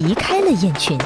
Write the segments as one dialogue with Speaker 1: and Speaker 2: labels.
Speaker 1: 离开了雁群。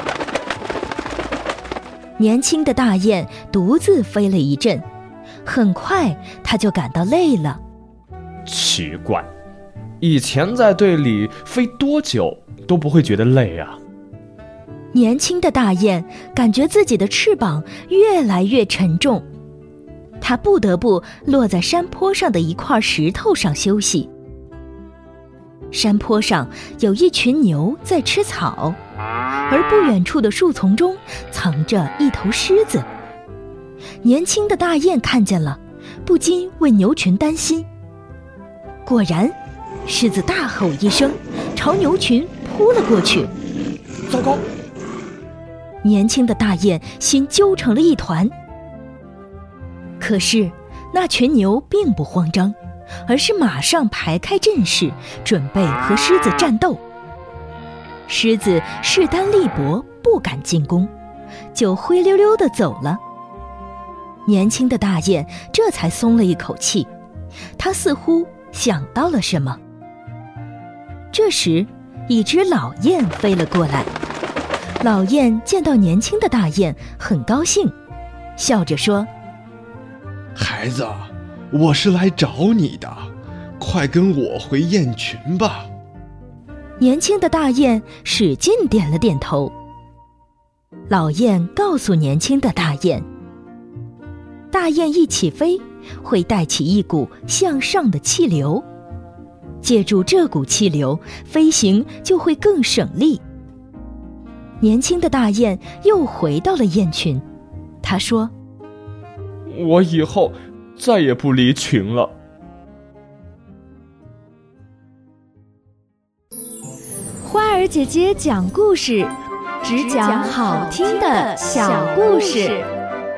Speaker 1: 年轻的大雁独自飞了一阵，很快它就感到累了。
Speaker 2: 奇怪，以前在队里飞多久都不会觉得累啊。
Speaker 1: 年轻的大雁感觉自己的翅膀越来越沉重，它不得不落在山坡上的一块石头上休息。山坡上有一群牛在吃草，而不远处的树丛中藏着一头狮子。年轻的大雁看见了，不禁为牛群担心。果然，狮子大吼一声，朝牛群扑了过去。
Speaker 2: 糟糕！
Speaker 1: 年轻的大雁心揪成了一团。可是那群牛并不慌张，而是马上排开阵势，准备和狮子战斗。狮子势单力薄，不敢进攻，就灰溜溜地走了。年轻的大雁这才松了一口气，它似乎想到了什么。这时，一只老雁飞了过来。老雁见到年轻的大雁，很高兴，笑着说：“
Speaker 3: 孩子，我是来找你的，快跟我回雁群吧。”
Speaker 1: 年轻的大雁使劲点了点头。老雁告诉年轻的大雁，大雁一起飞，会带起一股向上的气流，借助这股气流，飞行就会更省力。年轻的大雁又回到了雁群，他说：“
Speaker 2: 我以后再也不离群了。”
Speaker 4: 花儿姐姐讲故事，只讲好听的小故事。